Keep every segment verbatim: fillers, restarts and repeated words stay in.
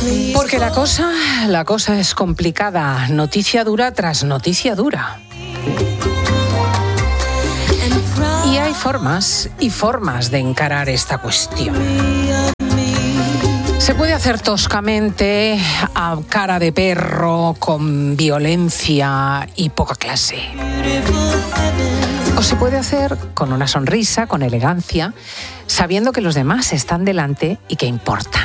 Porque la cosa, la cosa es complicada, noticia dura tras noticia dura. Y hay formas y formas de encarar esta cuestión. Se puede hacer toscamente, a cara de perro, con violencia y poca clase. O se puede hacer con una sonrisa, con elegancia, sabiendo que los demás están delante y que importan.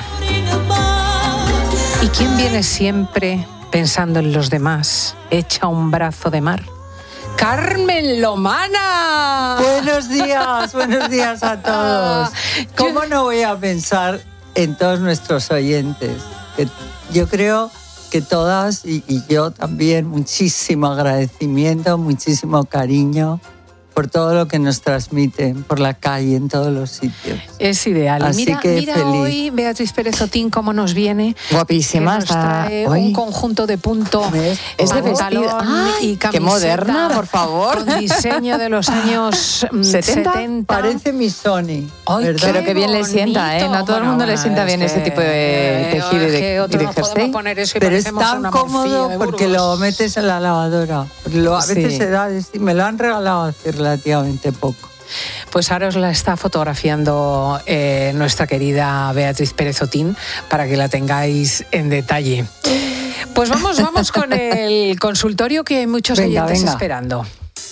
¿Y quién viene siempre pensando en los demás? Echa un brazo de mar. ¡ Carmen Lomana! Buenos días, buenos días a todos. ¿Cómo no voy a pensar en todos nuestros oyentes? Que yo creo que todas, y, y yo también, muchísimo agradecimiento, muchísimo cariño por todo lo que nos transmiten por la calle, en todos los sitios. Es ideal. Así mira, que mira feliz. Hoy Beatriz Pérez Otín cómo nos viene. Guapísima. Que nos trae está un hoy. conjunto de punto. Es de pantalón vestido. Ay, y camiseta. qué moderna, por favor. Con diseño de los años ¿setenta? setenta. Parece mi Sony, Ay, ¿verdad? Pero que bien le sienta, ¿eh? No a todo el mundo le sienta bien ese tipo de tejido y de, y de jersey. Pero es tan cómodo porque lo metes en la lavadora. Lo, a veces Sí. se da, me lo han regalado hace relativamente poco. Pues ahora os la está fotografiando eh, nuestra querida Beatriz Pérez Otín para que la tengáis en detalle. Pues vamos, vamos con el consultorio, que hay muchos Venga, oyentes venga. esperando.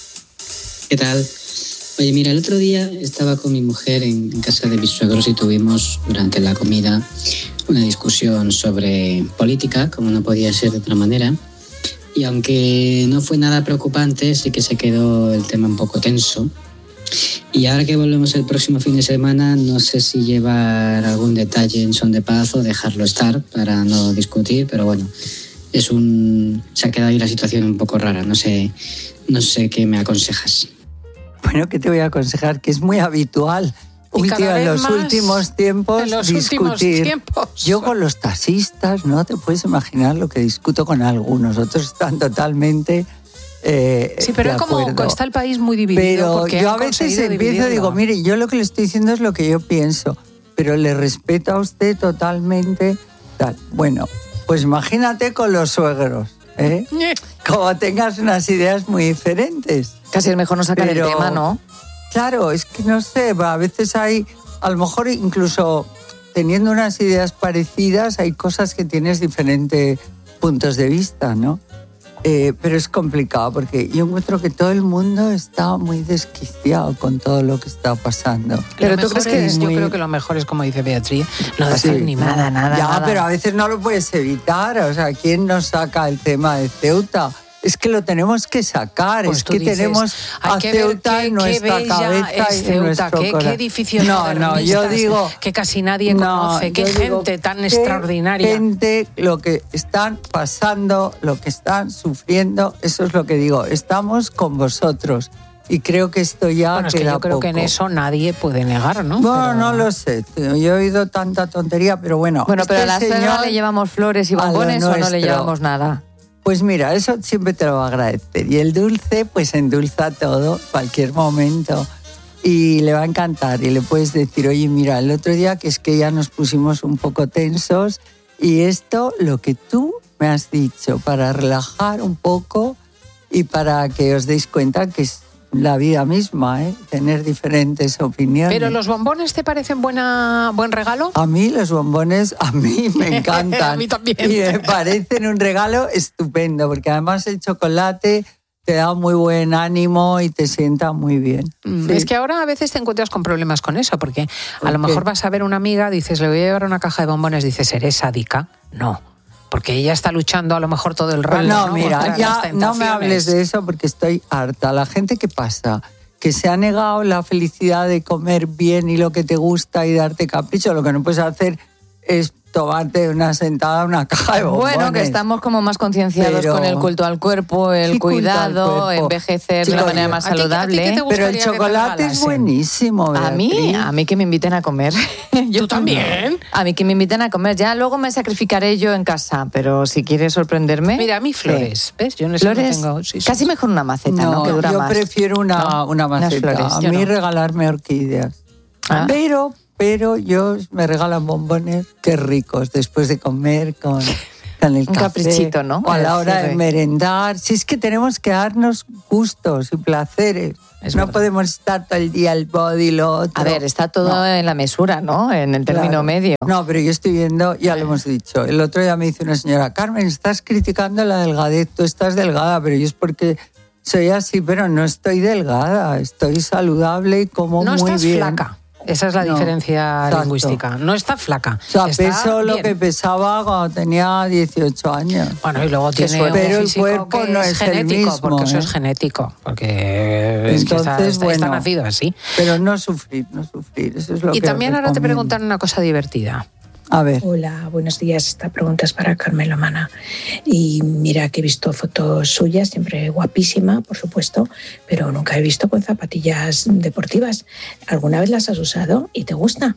¿Qué tal? Oye, mira, el otro día estaba con mi mujer en, en casa de mis suegros y tuvimos durante la comida una discusión sobre política, como no podía ser de otra manera. Y aunque no fue nada preocupante, sí que se quedó el tema un poco tenso. Y ahora que volvemos el próximo fin de semana, no sé si llevar algún detalle en son de paz o dejarlo estar para no discutir, pero bueno, es un se ha quedado ahí la situación un poco rara. No sé, no sé qué me aconsejas. Bueno, ¿qué te voy a aconsejar? Que es muy habitual Y cada última, en vez los más últimos tiempos en los discutir. últimos tiempos. Yo con los taxistas, no te puedes imaginar lo que discuto con algunos. Otros están totalmente eh, Sí, pero de es como acuerdo. está el país muy dividido. Pero porque yo han a veces conseguido empiezo y dividirlo. digo, mire, yo lo que le estoy diciendo es lo que yo pienso, pero le respeto a usted totalmente. Tal. Bueno, pues imagínate con los suegros, ¿eh? Como tengas unas ideas muy diferentes. Casi es mejor no sacar Pero- el tema, ¿no? Claro, es que no sé, a veces hay, a lo mejor incluso teniendo unas ideas parecidas, hay cosas que tienes diferentes puntos de vista, ¿no? Eh, pero es complicado porque yo encuentro que todo el mundo está muy desquiciado con todo lo que está pasando. Pero Pero tú tú crees crees que que es, muy- yo creo que lo mejor es, como dice Beatriz, no Sí. decir ni Nada, nada. nada, ya, nada. pero a veces no lo puedes evitar. O sea, ¿quién nos saca el tema de Ceuta? Es que lo tenemos que sacar, Pues es tú que dices, tenemos hay a que ver Ceuta qué- en qué nuestra bella cabeza es y en Ceuta, nuestro qué, corazón. qué edificios No, no, yo modernistas digo que casi nadie no, conoce, qué yo gente digo, tan qué extraordinaria. Gente, lo que están pasando, lo que están sufriendo, eso es lo que digo. Estamos con vosotros y creo que esto ya Bueno, es que queda yo creo que en poco. eso nadie puede negar, ¿no? Bueno, Pero- no lo sé, tío. Yo he oído tanta tontería, pero bueno. Bueno, pero a este la suegra señor- le llevamos flores y a lo bombones o no le nuestro. llevamos nada. Pues mira, eso siempre te lo va a agradecer. Y el dulce, pues endulza todo, cualquier momento. Y le va a encantar. Y le puedes decir, oye, mira, el otro día que es que ya nos pusimos un poco tensos y esto, lo que tú me has dicho, para relajar un poco y para que os deis cuenta que es la vida misma, ¿eh? Tener diferentes opiniones. ¿Pero los bombones te parecen buena, buen regalo? A mí los bombones, a mí me encantan. A mí también. Y me parecen un regalo estupendo, porque además el chocolate te da muy buen ánimo y te sienta muy bien. Mm, Sí. Es que ahora a veces te encuentras con problemas con eso, porque ¿Por a lo qué? mejor vas a ver una amiga, dices, le voy a llevar una caja de bombones, dices, ¿eres sádica? No, porque ella está luchando a lo mejor todo el rato. Pues no, ¿no? mira, Contra ya las no me hables tentaciones. de eso porque estoy harta. La gente que pasa, que se ha negado la felicidad de comer bien y lo que te gusta y darte capricho, lo que no puedes hacer es tomarte una sentada, una caja de bombones. Bueno, que estamos como más concienciados Pero- con el culto al cuerpo, el ¿Qué culto al cuidado, cuerpo? envejecer de Chico, una manera yo- más ¿A ti- a ti qué saludable. te Pero el gustaría que te chocolate es regalasen? buenísimo, A mí, Beatriz. a mí que me inviten a comer. Yo ¿Tú también? A mí que me inviten a comer. Ya luego me sacrificaré yo en casa, pero si quieres sorprenderme. Mira, a mí flores, ¿ves? Yo en eso no Flores, tengo... sí, sí, casi sí. mejor una maceta, ¿no? No, Que dura yo más. prefiero una, No, una unas maceta. flores, a yo mí no. regalarme orquídeas. Ah. Pero pero yo me regalan bombones, qué ricos, después de comer con, con el Un café. caprichito, ¿no? O a la hora Sí, de merendar. Si es que tenemos que darnos gustos y placeres. Es no verdad. podemos estar todo el día el body y lo otro. A ver, está todo No. en la mesura, ¿no? En el término Claro. medio. No, pero yo estoy viendo, ya lo hemos dicho. El otro día me dice una señora, Carmen, estás criticando la delgadez, tú estás delgada, pero yo es porque soy así, pero no estoy delgada, estoy saludable y como No muy estás bien. flaca. Esa es la No, diferencia exacto. lingüística. No está flaca. O sea, está peso lo bien. que pesaba cuando tenía dieciocho años. Bueno, y luego Qué tiene suerte. un Pero el físico cuerpo que no es es el genético, mismo, porque eso ¿eh? es genético, porque es que está, Entonces, está- está bueno. nacido así. Pero no sufrir, no sufrir, eso es lo Y que también ahora te recomiendo. preguntan una cosa divertida. A ver, Hola, buenos días. Esta pregunta es para Carmen Lomana. Y mira que he visto fotos suyas, siempre guapísima, por supuesto, pero nunca he visto con zapatillas deportivas. ¿Alguna vez las has usado y te gusta?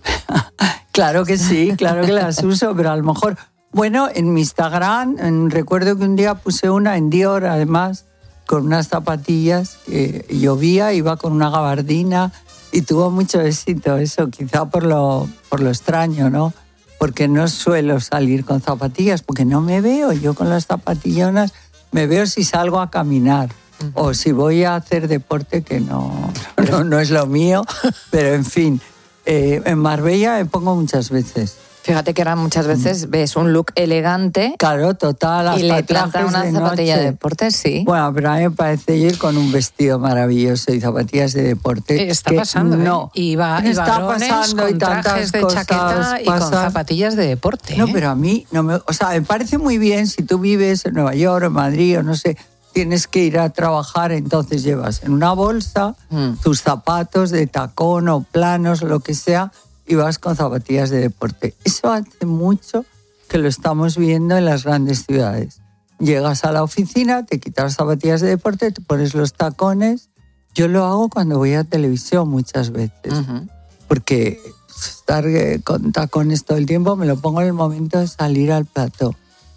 claro que sí, claro que las uso, pero a lo mejor, bueno, en mi Instagram, en- recuerdo que un día puse una en Dior, además, con unas zapatillas, que llovía, iba con una gabardina y tuvo mucho éxito eso, quizá por lo, por lo extraño, ¿no? Porque no suelo salir con zapatillas, porque no me veo yo con las zapatillonas, me veo si salgo a caminar. O si voy a hacer deporte, que no, no, no es lo mío, pero en fin, eh, en Marbella me pongo muchas veces. Fíjate que ahora muchas veces ves un look elegante Claro, total, hasta y le trajes plantan una de zapatilla noche. de deporte, sí. Bueno, pero a mí me parece ir con un vestido maravilloso y zapatillas de deporte. Está que pasando, ¿eh? no. Y, va, y está varones pasando con y tantas trajes de cosas chaqueta y con pasan. zapatillas de deporte. No, ¿eh? pero a mí no me... O sea, me parece muy bien si tú vives en Nueva York o en Madrid o no sé, tienes que ir a trabajar, entonces llevas en una bolsa Mm. tus zapatos de tacón o planos o lo que sea y vas con zapatillas de deporte. Eso hace mucho que lo estamos viendo en las grandes ciudades. Llegas a la oficina, te quitas las zapatillas de deporte, te pones los tacones. Yo lo hago cuando voy a televisión muchas veces, Ujú. porque estar eh, con tacones todo el tiempo me lo pongo en el momento de salir al plató.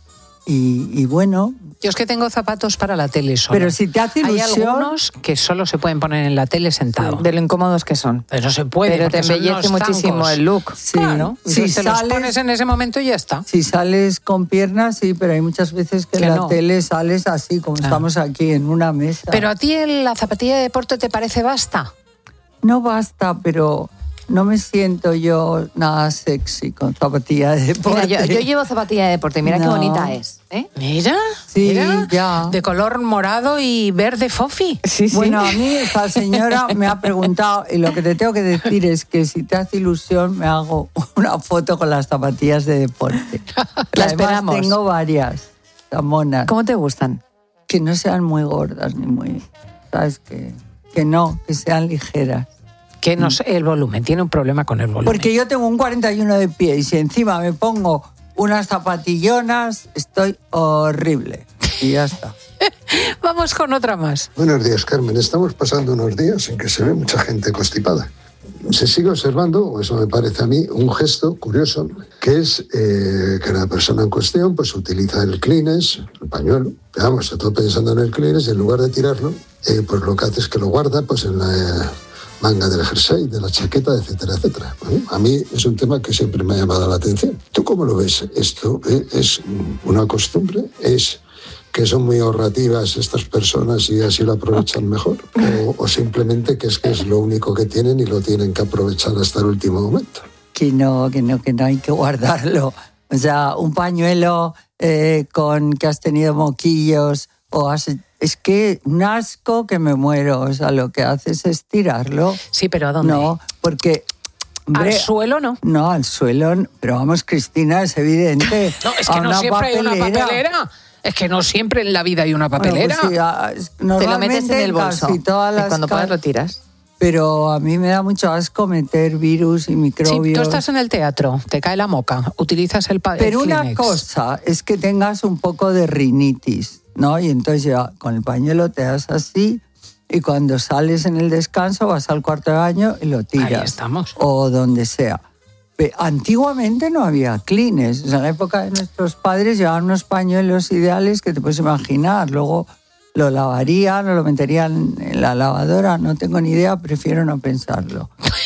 Y, y bueno, Yo es que tengo zapatos para la tele solo. pero si te hace Hay ilusión... algunos que solo se pueden poner en la tele sentado. De lo incómodos que son. Pero no se puede. Pero te porque son embellece unos muchísimo zancos. el look. Sí, Claro. si Entonces te los sales- pones en ese momento y ya está. Si sales con piernas, sí, pero hay muchas veces que, Que en la no. tele sales así, como Claro. estamos aquí en una mesa. Pero a ti el- la zapatilla de deporte te parece basta. No basta, pero no me siento yo nada sexy con zapatilla de deporte. Mira, yo, yo llevo zapatilla de deporte, mira qué No. bonita es. ¿eh? Mira, Sí, mira, ya. de color morado y verde fofi. Sí, sí. Bueno, a mí esta señora me ha preguntado y lo que te tengo que decir es que si te hace ilusión me hago una foto con las zapatillas de deporte. La Además, esperamos. tengo varias, tan monas, ¿Cómo te gustan? que no sean muy gordas ni muy... ¿Sabes? Que, que no, que sean ligeras. Que no sé, el volumen, tiene un problema con el volumen. Porque yo tengo un cuarenta y uno de pie y si encima me pongo unas zapatillonas, estoy horrible. Y ya está. Vamos con otra más. Buenos días, Carmen. Estamos pasando unos días en que se ve mucha gente constipada. Se sigue observando, o eso me parece a mí, un gesto curioso, que es eh, que la persona en cuestión pues utiliza el Kleenex, el pañuelo, vamos, estoy pensando en el Kleenex y en lugar de tirarlo, eh, pues lo que hace es que lo guarda pues en la eh, manga del jersey, de la chaqueta, etcétera, etcétera. Bueno, a mí es un tema que siempre me ha llamado la atención. ¿Tú cómo lo ves? ¿Esto eh, es una costumbre? ¿Es que son muy ahorrativas estas personas y así lo aprovechan mejor? ¿O, o simplemente que es que es lo único que tienen y lo tienen que aprovechar hasta el último momento? Que no, que no, que no hay que guardarlo. O sea, un pañuelo eh, con que has tenido moquillos o has... Es que un asco que me muero. O sea, lo que haces es tirarlo. Sí, pero ¿a dónde? No, porque... hombre, Al suelo no. No, al suelo. no. Pero vamos, Cristina, es evidente. No, es A que no una siempre hay una papelera. Es que no siempre en la vida hay una Bueno, papelera. pues sí, a- es- Te lo metes normalmente en el bolso casi todas y las cuando ca- puedas lo tiras. Pero a mí me da mucho asco meter virus y Sí, microbios. tú estás en el teatro, te cae la moca, utilizas el pa- el Pero una Kleenex. cosa es que tengas un poco de rinitis, ¿no? Y entonces ya con el pañuelo te das así y cuando sales en el descanso vas al cuarto de baño y lo tiras. Ahí estamos. O donde sea. Pe- Antiguamente no había Kleenex. O sea, en la época de nuestros padres llevaban unos pañuelos ideales que te puedes imaginar. Luego lo lavarían o lo meterían en la lavadora. No tengo ni idea, prefiero no pensarlo.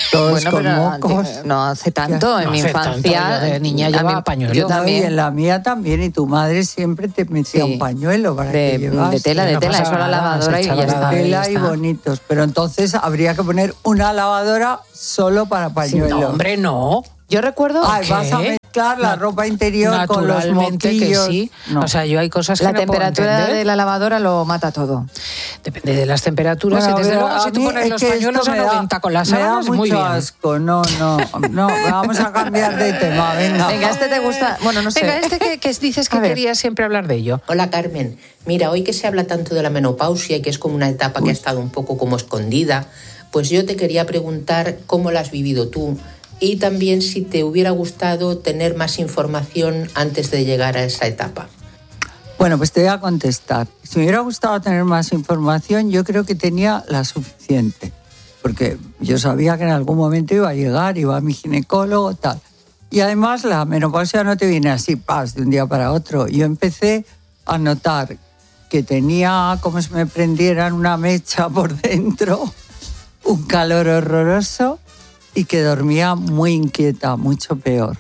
Todos bueno, con pero mocos. no hace tanto, No en mi hace tanto, infancia. yo de niña llevaba pañuelo. Yo también. No, y en la mía también, y tu madre siempre te metía Sí. un pañuelo para de, que llevas. de tela, de No tela, pasaba eso a la nada, lavadora se y ya echaba está. la- Ahí Tela y está. bonitos, pero entonces habría que poner una lavadora solo para pañuelos. No, hombre, no. Yo recuerdo Ay, ¿Qué? vas a mezclar la Na- ropa interior con los Naturalmente moquillos. que sí. No. O sea, yo hay cosas que la no puedo temperatura entender. de la lavadora lo mata todo. Depende de las temperaturas. Bueno, y desde pero luego, a si tú mí pones es los que esto pañuelos a me da- noventa con las me da sábanas, mucho muy bien. asco. No, no, no, vamos a cambiar de tema, venga. Venga, este te gusta. Bueno, no sé. Venga, este que, que dices que A ver. querías siempre hablar de ello. Hola Carmen, mira, hoy que se habla tanto de la menopausia y que es como una etapa que ha estado un poco como escondida, pues yo te quería preguntar cómo la has vivido tú y también si te hubiera gustado tener más información antes de llegar a esa etapa. Bueno, pues te voy a contestar. Si me hubiera gustado tener más información, yo creo que tenía la suficiente. Porque yo sabía que en algún momento iba a llegar, iba a mi ginecólogo, tal. Y además la menopausia no te viene así, paz, de un día para otro. Yo empecé a notar que tenía como si me prendieran una mecha por dentro, un calor horroroso y que dormía muy inquieta, mucho peor.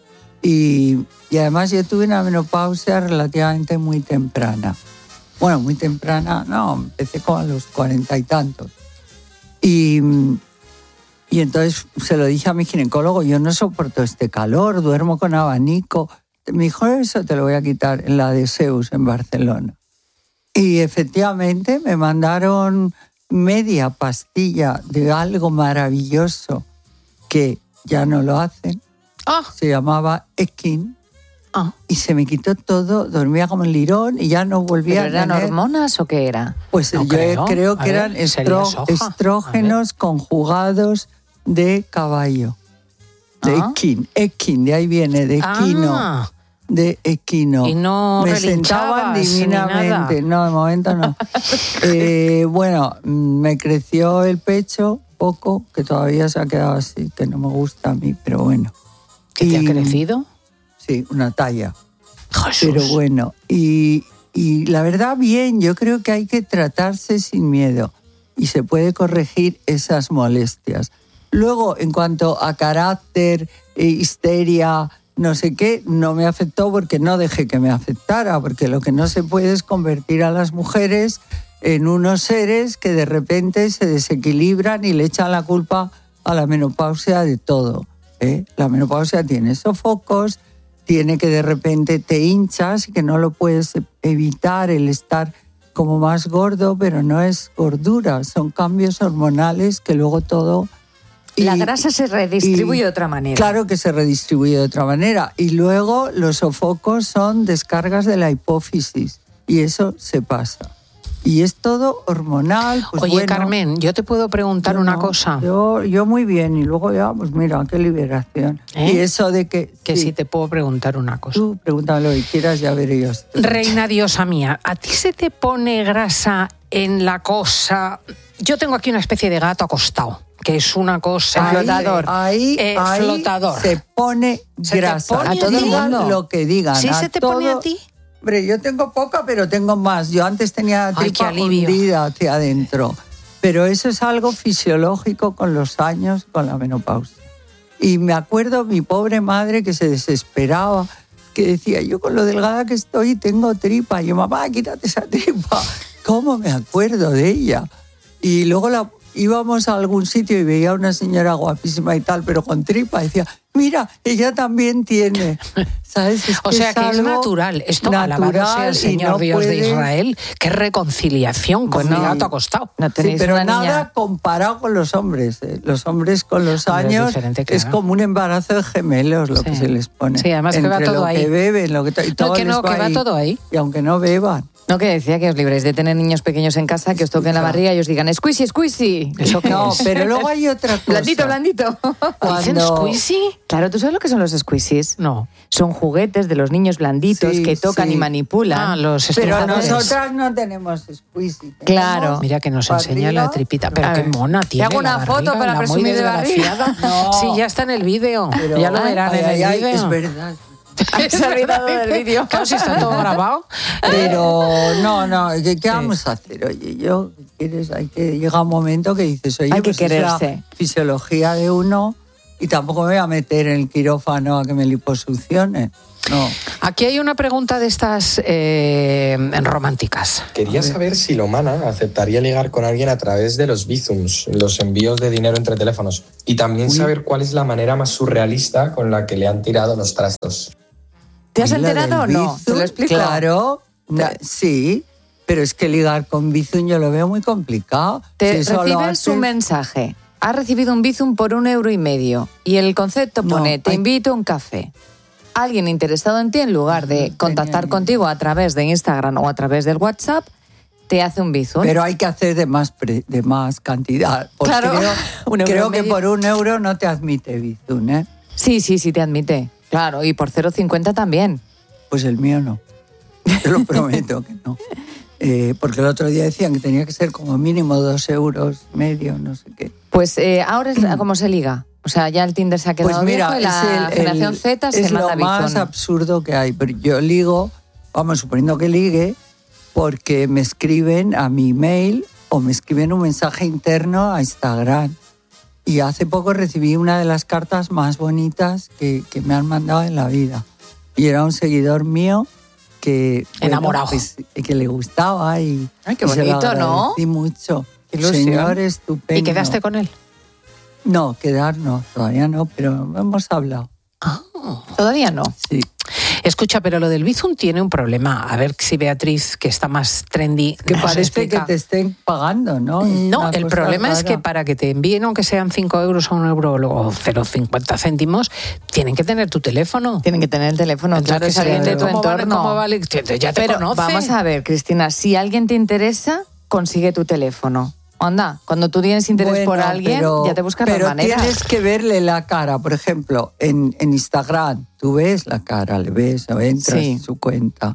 Y, y además yo tuve una menopausia relativamente muy temprana. Bueno, muy temprana, no, empecé como a los cuarenta y tantos. Y, y entonces se lo dije a mi ginecólogo, yo no soporto este calor, duermo con abanico. Me dijo, eso te lo voy a quitar en la de Zeus, en Barcelona. Y efectivamente me mandaron media pastilla de algo maravilloso que ya no lo hacen. Ah, Se llamaba Ekin. ah. Y se me quitó todo, dormía como un lirón y ya no volvía ¿Pero a eran tener... hormonas o qué era? Pues No yo creo. creo, A que ver, eran sería estro- soja. estrógenos conjugados de caballo. De Ah. equin, equin, de ahí viene, de equino. Ah. De equino. Y no me relinchabas sentaban ni divinamente. nada. No, de momento no. Eh, bueno, me creció el pecho poco, que todavía se ha quedado así, que no me gusta a mí, pero bueno. ¿Qué te ha Y- crecido? Sí, una talla. Jesús. Pero bueno, y, y la verdad bien, yo creo que hay que tratarse sin miedo y se puede corregir esas molestias. Luego, en cuanto a carácter, eh, histeria, no sé qué, no me afectó porque no dejé que me afectara, porque lo que no se puede es convertir a las mujeres en unos seres que de repente se desequilibran y le echan la culpa a la menopausia de todo. ¿eh? La menopausia tiene sofocos, tiene que de repente te hinchas y que no lo puedes evitar el estar como más gordo, pero no es gordura, son cambios hormonales que luego todo... La y- grasa se redistribuye y- de otra manera. Claro que se redistribuye de otra manera. Y luego los sofocos son descargas de la hipófisis y eso se pasa. Y es todo hormonal. Pues Oye, bueno, Carmen, yo te puedo preguntar yo una no, cosa. Yo, yo muy bien y luego ya, pues mira, qué liberación. ¿Eh? Y eso de que... Que sí, sí te puedo preguntar una cosa. Tú pregúntame lo que quieras, ya veré yo. Reina diosa mía, ¿a ti se te pone grasa en la cosa? Yo tengo aquí una especie de gato acostado, que es una cosa... El flotador. Ahí, Eh, ahí flotador. se pone ¿Se te grasa. pone a todo el Digan mundo? lo que digan. ¿Sí a se te pone a todo- ti? Hombre, yo tengo poca, pero tengo más. Yo antes tenía Ay, qué tripa alivio. hundida hacia adentro. Pero eso es algo fisiológico con los años, con la menopausia. Y me acuerdo mi pobre madre que se desesperaba, que decía, yo con lo delgada que estoy tengo tripa. Y yo, mamá, quítate esa tripa. ¿Cómo me acuerdo de ella? Y luego la, íbamos a algún sitio y veía a una señora guapísima y tal, pero con tripa. Y decía, mira, ella también tiene. ¿Sabes? Es O sea que es algo natural. Esto, alabado sea el y Señor no Dios de puedes- Israel. Qué reconciliación con Bueno, mi gato acostado. No Sí, tenéis pero una nada niña... comparado con los hombres. ¿eh? Los hombres con los Hombre, es años diferente, es claro. como un embarazo de gemelos lo Sí. que se les pone. Sí, además que va Entre todo lo ahí. que beben, lo que to- y No, todo que les no, que va ahí. todo ahí. Y aunque no beban. No, que decía que os libréis de tener niños pequeños en casa, que os toquen la barriga y os digan, squishy, squishy. ¿Eso qué No, es? pero luego hay otra cosa. Blandito, blandito. ¿Dicen Cuando- squeezy? Claro, ¿tú sabes lo que son los squishies? No. Son juguetes de los niños blanditos Sí, que tocan sí. y manipulan. Ah, los Pero estrujadores. nosotras no tenemos squeezy. tenemos Claro. Mira que nos barriga. enseña la tripita. Pero A qué ver, mona ¿te tiene hago una la foto barriga, para la muy presumir de barriga? desgraciada. No. Sí, ya está en el vídeo. Pero- Ya lo verán ay, en ay, el ay, vídeo. es verdad. Se ha olvidado del vídeo. Claro, si está todo grabado. Pero no, no, ¿qué, qué vamos a hacer? Oye, yo quieres, hay que llega un momento que dices, oye, hay que pues quererse. Es la fisiología de uno y tampoco me voy a meter en el quirófano a que me liposuccione. No. Aquí hay una pregunta de estas eh, románticas. Quería saber si Lomana aceptaría ligar con alguien a través de los bizums, los envíos de dinero entre teléfonos. Y también Uy. saber cuál es la manera más surrealista con la que le han tirado los trastos. ¿Te has enterado o no? ¿Te lo explico? Claro, na, sí, pero es que ligar con bizum yo lo veo muy complicado. Te si recibes haces... un mensaje. Has recibido un bizum por un euro y medio. Y el concepto pone, no, te hay... invito a un café. Alguien interesado en ti, en lugar de contactar contigo a través de Instagram o a través del WhatsApp, te hace un bizum. Pero hay que hacer de más, pre, de más cantidad. Claro, creo, creo que por un euro no te admite bizum, ¿eh? Sí, sí, sí te admite. Claro, y por cero coma cincuenta también. Pues el mío no. Te lo prometo que no. Eh, porque el otro día decían que tenía que ser como mínimo dos euros, medio, no sé qué. Pues eh, ahora es como se liga. O sea, ya el Tinder se ha quedado pues mira, viejo y la el, generación el, Z se es manda lo más bizón. absurdo que hay. Pero yo ligo, vamos, suponiendo que ligue, porque me escriben a mi email o me escriben un mensaje interno a Instagram. Y hace poco recibí una de las cartas más bonitas que, que me han mandado en la vida. Y era un seguidor mío que, enamorado, bueno, pues, que le gustaba y, Ay, qué y bonito, se lo ¿no? agradecí mucho. Ilusión. Señor estupendo. ¿Y quedaste con él? No, quedar no, todavía no, pero hemos hablado. Ah, ¿todavía no? Sí. Escucha, pero lo del bizum tiene un problema. A ver si Beatriz, que está más trendy, que parece que te estén pagando, ¿no? No, el problema es que para que te envíen, aunque sean cinco euros o un euro o cero coma cincuenta céntimos, tienen que tener tu teléfono. Tienen que tener el teléfono, entonces, claro, es alguien de tu ¿cómo entorno. Vale, ¿Cómo vale? Ya te pero conoce. Vamos a ver, Cristina, si alguien te interesa, consigue tu teléfono. Anda, cuando tú tienes interés bueno, por alguien, pero, ya te buscas pero las maneras. Pero tienes que verle la cara. Por ejemplo, en, en Instagram, tú ves la cara, le ves o entras sí. en su cuenta.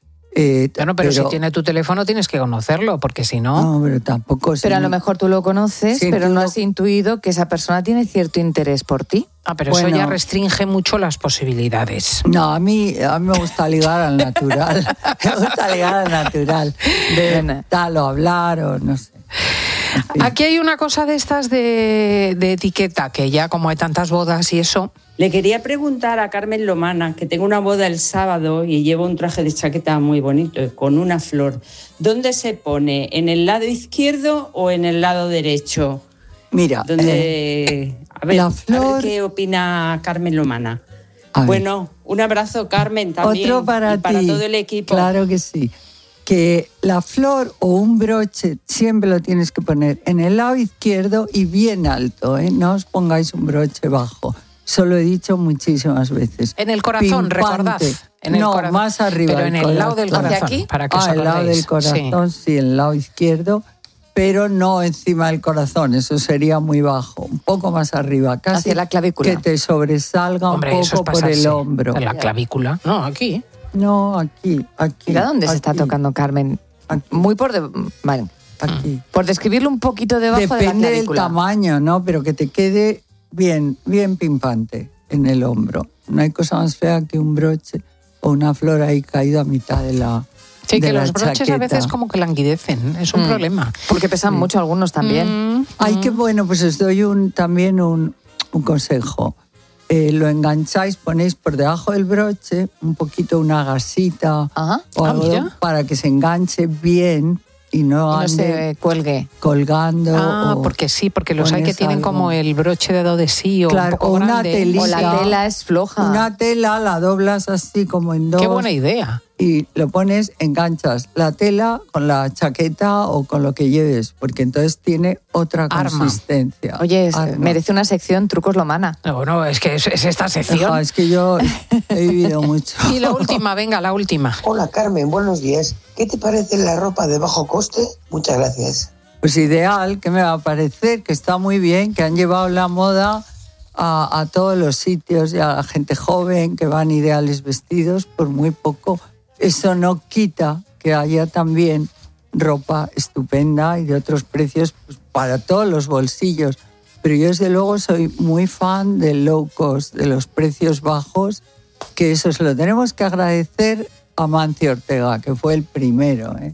Eh, bueno, pero, pero si tiene tu teléfono tienes que conocerlo, porque si no... No, pero tampoco... Pero si a lo mejor tú lo conoces, si pero tú no lo... has intuido que esa persona tiene cierto interés por ti. Ah, pero bueno, eso ya restringe mucho las posibilidades. No, a mí, a mí me gusta ligar al natural. Me gusta ligar al natural. De tal o hablar o no sé. En fin. Aquí hay una cosa de estas de, de etiqueta, que ya como hay tantas bodas y eso... Le quería preguntar a Carmen Lomana, que tengo una boda el sábado y llevo un traje de chaqueta muy bonito, con una flor. ¿Dónde se pone? ¿En el lado izquierdo o en el lado derecho? Mira, Donde, eh, a, ver, la flor... a ver qué opina Carmen Lomana. Bueno, un abrazo, Carmen, también. Otro para y para ti. todo el equipo. Claro que sí. Que la flor o un broche siempre lo tienes que poner en el lado izquierdo y bien alto, ¿eh? No os pongáis un broche bajo. Eso lo he dicho muchísimas veces. En el corazón, Pimpante. recordad. En el no, corazón. más arriba. Pero en el corazón. lado del corazón. ¿Hacia aquí? Para que ah, os el lado del corazón, sí. sí, el lado izquierdo, pero no encima del corazón, eso sería muy bajo. Un poco más arriba, casi. Hacia la clavícula. Que te sobresalga Hombre, un eso poco es por el hombro. En la clavícula. No, aquí. No, aquí, aquí. Mira dónde aquí. se está tocando, Carmen. Aquí. Muy por... De... Vale. Aquí. Por describirlo un poquito debajo Depende de la clavícula. Depende del tamaño, ¿no? Pero que te quede bien, bien pimpante en el hombro. No hay cosa más fea que un broche o una flor ahí caído a mitad de la Sí, de que la los broches chaqueta. A veces como que languidecen, es un mm. problema. Porque pesan sí. mucho algunos también. Mm. Ay, qué bueno, pues os doy un, también un, un consejo. Eh, lo engancháis, ponéis por debajo del broche un poquito una gasita Ajá. o Ah, algo mira. para que se enganche bien y no, Y no ande se cuelgue. colgando. Ah, o porque sí, porque los hay que pones tienen algo. como el broche de do de sí o Claro, un poco o una grande. telita. O la tela es floja. Una tela la doblas así como en dos. Qué buena idea. Y lo pones, enganchas la tela con la chaqueta o con lo que lleves, porque entonces tiene otra Arma. consistencia. Oye, es- Arma. merece una sección Trucos Lomana. No, no, es que es, es esta sección. Ajá, es que yo he vivido mucho. Y la última, venga, la última. Hola Carmen, buenos días. ¿Qué te parece la ropa de bajo coste? Muchas gracias. Pues ideal, que me va a parecer que está muy bien, que han llevado la moda a, a todos los sitios y a la gente joven que van ideales vestidos por muy poco. Eso no quita que haya también ropa estupenda y de otros precios pues, para todos los bolsillos. Pero yo desde luego soy muy fan del low cost, de los precios bajos, que eso se lo tenemos que agradecer a Mancio Ortega, que fue el primero, ¿eh?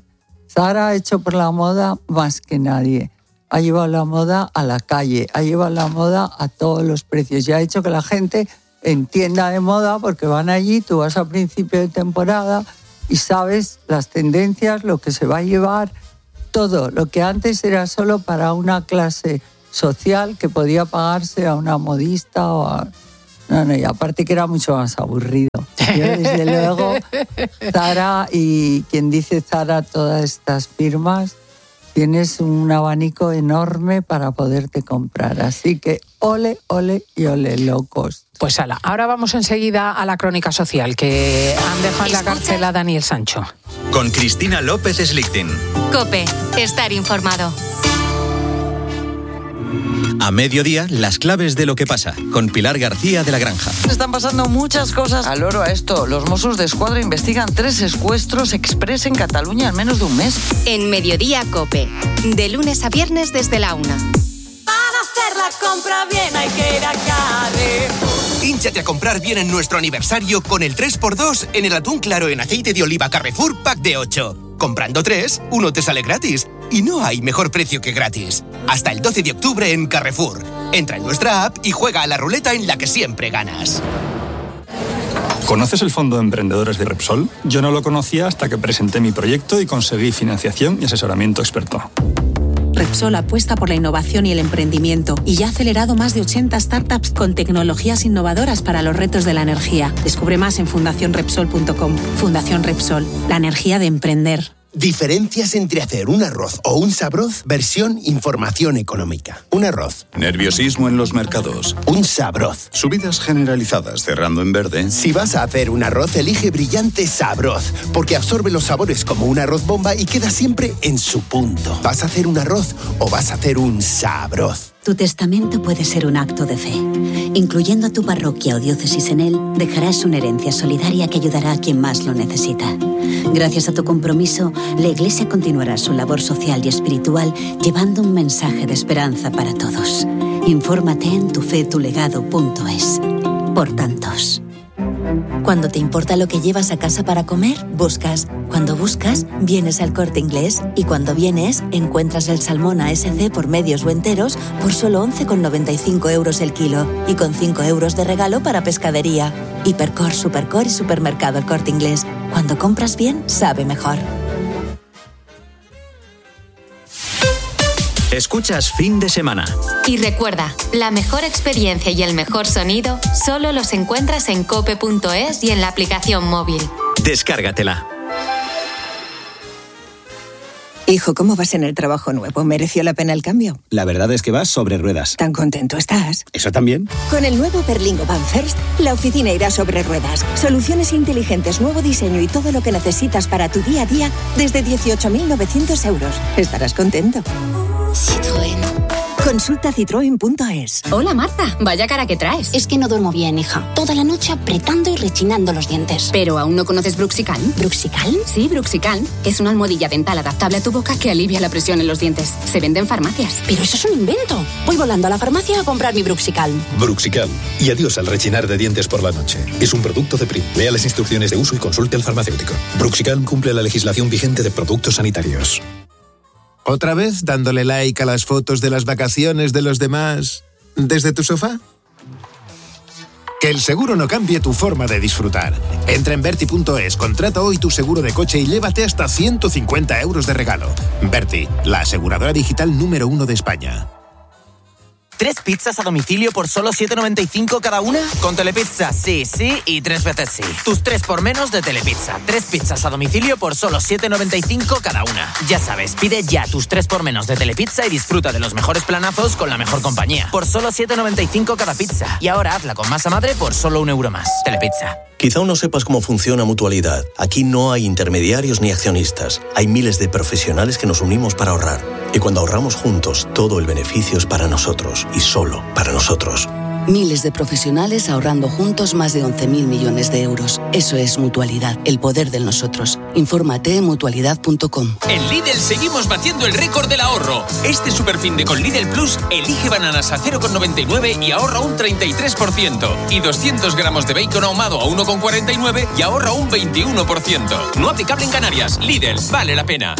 Zara ha hecho por la moda más que nadie. Ha llevado la moda a la calle, ha llevado la moda a todos los precios y ha hecho que la gente entienda de moda porque van allí, tú vas a principio de temporada y sabes las tendencias, lo que se va a llevar, todo. Lo que antes era solo para una clase social que podía pagarse a una modista o a... No, no, y aparte que era mucho más aburrido. Yo, desde luego, Zara y quien dice Zara, todas estas firmas, tienes un abanico enorme para poderte comprar. Así que ole, ole y ole, low cost. Pues ala, ahora vamos enseguida a la crónica social, que han dejado en la cárcel a Daniel Sancho. Con Cristina López Slichting. COPE, estar informado. A mediodía, las claves de lo que pasa, con Pilar García de la Granja. Están pasando muchas cosas. Al oro a esto, los Mossos de Escuadra investigan tres secuestros express en Cataluña en menos de un mes. En Mediodía COPE, de lunes a viernes desde la una. Para hacer la compra bien hay que ir a Carrefour. Hínchate a comprar bien en nuestro aniversario con el tres por dos en el atún claro en aceite de oliva Carrefour Pack de ocho. Comprando tres, uno te sale gratis. Y no hay mejor precio que gratis. Hasta el doce de octubre en Carrefour. Entra en nuestra app y juega a la ruleta en la que siempre ganas. ¿Conoces el Fondo de Emprendedores de Repsol? Yo no lo conocía hasta que presenté mi proyecto y conseguí financiación y asesoramiento experto. Repsol apuesta por la innovación y el emprendimiento y ya ha acelerado más de ochenta startups con tecnologías innovadoras para los retos de la energía. Descubre más en fundación repsol punto com. Fundación Repsol, la energía de emprender. Diferencias entre hacer un arroz o un sabroz, versión información económica. Un arroz. Nerviosismo en los mercados. Un sabroz. Subidas generalizadas cerrando en verde. Si vas a hacer un arroz, elige Brillante Sabroz, porque absorbe los sabores como un arroz bomba y queda siempre en su punto. ¿Vas a hacer un arroz o vas a hacer un sabroz? Tu testamento puede ser un acto de fe. Incluyendo a tu parroquia o diócesis en él, dejarás una herencia solidaria que ayudará a quien más lo necesita. Gracias a tu compromiso, la Iglesia continuará su labor social y espiritual llevando un mensaje de esperanza para todos. Infórmate en tufetulegado punto es. Por tantos. Cuando te importa lo que llevas a casa para comer, buscas. Cuando buscas, vienes al Corte Inglés. Y cuando vienes, encuentras el salmón A S C por medios o enteros por solo once con noventa y cinco euros el kilo. Y con cinco euros de regalo para pescadería. Hipercor, Supercor y Supermercado El Corte Inglés. Cuando compras bien, sabe mejor. Escuchas Fin de Semana. Y recuerda, la mejor experiencia y el mejor sonido solo los encuentras en cope punto es y en la aplicación móvil. Descárgatela. Hijo, ¿cómo vas en el trabajo nuevo? ¿Mereció la pena el cambio? La verdad es que vas sobre ruedas. ¿Tan contento estás? ¿Eso también? Con el nuevo Berlingo Van First, la oficina irá sobre ruedas. Soluciones inteligentes, nuevo diseño y todo lo que necesitas para tu día a día desde dieciocho mil novecientos euros. Estarás contento. Citroën. Consulta citroen punto es. Hola Marta, vaya cara que traes. Es que no duermo bien, hija. Toda la noche apretando y rechinando los dientes. ¿Pero aún no conoces Bruxicalm? ¿Bruxicalm? Sí, Bruxicalm. Es una almohadilla dental adaptable a tu boca que alivia la presión en los dientes. Se vende en farmacias. Pero eso es un invento. Voy volando a la farmacia a comprar mi Bruxicalm. Bruxicalm. Y adiós al rechinar de dientes por la noche. Es un producto de Prim. Lea las instrucciones de uso y consulte al farmacéutico. Bruxicalm cumple la legislación vigente de productos sanitarios. ¿Otra vez dándole like a las fotos de las vacaciones de los demás desde tu sofá? Que el seguro no cambie tu forma de disfrutar. Entra en Berti punto es, contrata hoy tu seguro de coche y llévate hasta ciento cincuenta euros de regalo. Berti, la aseguradora digital número uno de España. ¿Tres pizzas a domicilio por solo siete noventa y cinco cada una? Con Telepizza, sí, sí y tres veces sí. Tus tres por menos de Telepizza. Tres pizzas a domicilio por solo siete noventa y cinco cada una. Ya sabes, pide ya tus tres por menos de Telepizza y disfruta de los mejores planazos con la mejor compañía. Por solo siete noventa y cinco cada pizza. Y ahora hazla con masa madre por solo un euro más. Telepizza. Quizá aún no sepas cómo funciona Mutualidad. Aquí no hay intermediarios ni accionistas. Hay miles de profesionales que nos unimos para ahorrar. Y cuando ahorramos juntos, todo el beneficio es para nosotros y solo para nosotros. Miles de profesionales ahorrando juntos más de once mil millones de euros. Eso es Mutualidad, el poder del nosotros. Infórmate en mutualidad punto com. En Lidl seguimos batiendo el récord del ahorro. Este superfin de con Lidl Plus elige bananas a cero coma noventa y nueve y ahorra un treinta y tres por ciento. Y doscientos gramos de bacon ahumado a uno coma cuarenta y nueve y ahorra un veintiuno por ciento. No aplicable en Canarias. Lidl, vale la pena.